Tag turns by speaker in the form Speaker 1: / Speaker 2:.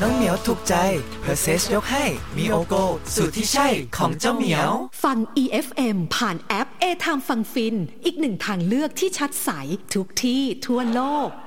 Speaker 1: น้องเหมียวถูกใจเพอร์เซสยกให้มีโอโกสูตรที่ใช่ของเจ้าเหมียว
Speaker 2: ฟัง EFM ผ่านแอป A Time ฟังฟินอีกหนึ่งทางเลือกที่ชัดใสทุกที่ทั่วโลก